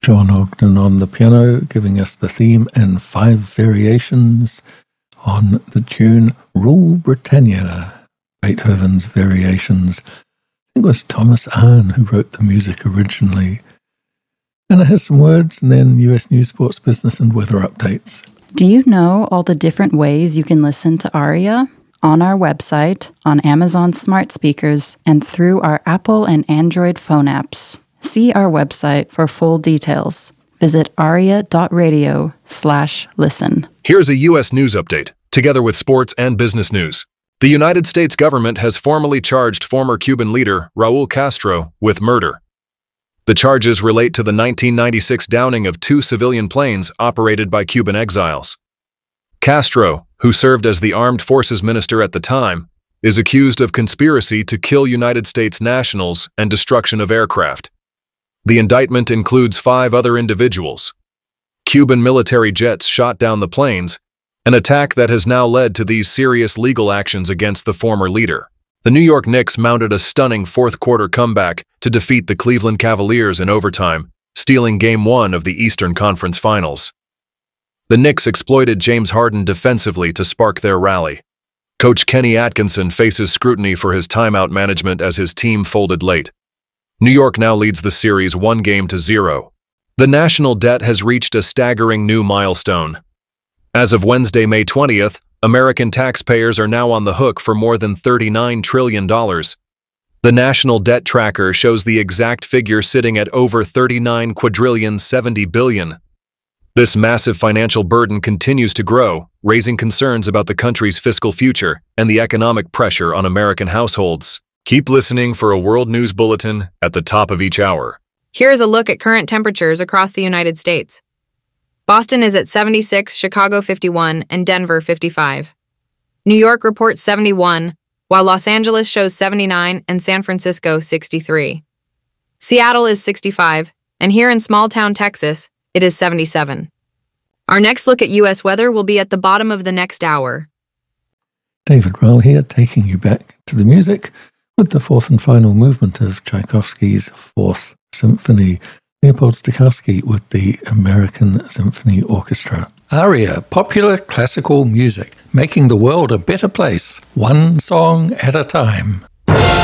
John Ogden on the piano, giving us the theme in 5 variations on the tune Rule Britannia, Beethoven's Variations. I think it was Thomas Arne who wrote the music originally. And it has some words and then US news, sports, business, and weather updates. Do you know all the different ways you can listen to ARIA? On our website, on Amazon smart speakers, and through our Apple and Android phone apps. See our website for full details. Visit aria.radio/listen. Here's a U.S. news update, together with sports and business news. The United States government has formally charged former Cuban leader Raul Castro with murder. The charges relate to the 1996 downing of 2 civilian planes operated by Cuban exiles. Castro, who served as the Armed Forces Minister at the time, is accused of conspiracy to kill United States nationals and destruction of aircraft. The indictment includes 5 other individuals. Cuban military jets shot down the planes, an attack that has now led to these serious legal actions against the former leader. The New York Knicks mounted a stunning fourth-quarter comeback to defeat the Cleveland Cavaliers in overtime, stealing Game 1 of the Eastern Conference Finals. The Knicks exploited James Harden defensively to spark their rally. Coach Kenny Atkinson faces scrutiny for his timeout management as his team folded late. New York now leads the series 1-0. The national debt has reached a staggering new milestone. As of Wednesday, May 20th, American taxpayers are now on the hook for more than $39 trillion. The National Debt Tracker shows the exact figure sitting at over $39,770 billion. This massive financial burden continues to grow, raising concerns about the country's fiscal future and the economic pressure on American households. Keep listening for a World News Bulletin at the top of each hour. Here's a look at current temperatures across the United States. Boston is at 76, Chicago 51, and Denver 55. New York reports 71, while Los Angeles shows 79 and San Francisco 63. Seattle is 65, and here in small-town Texas, it is 77. Our next look at U.S. weather will be at the bottom of the next hour. David Rowell here, taking you back to the music with the 4th and final movement of Tchaikovsky's 4th Symphony. Leopold Stokowski with the American Symphony Orchestra. ARIA, popular classical music, making the world a better place, one song at a time.